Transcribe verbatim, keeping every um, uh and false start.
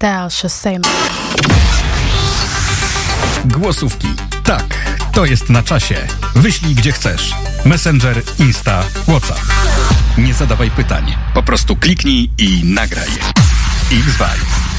Style Shazam. Głosówki. Tak, to jest na czasie. Wyślij gdzie chcesz. Messenger, Insta, WhatsApp. Nie zadawaj pytań. Po prostu kliknij i nagraj. X-Vibe.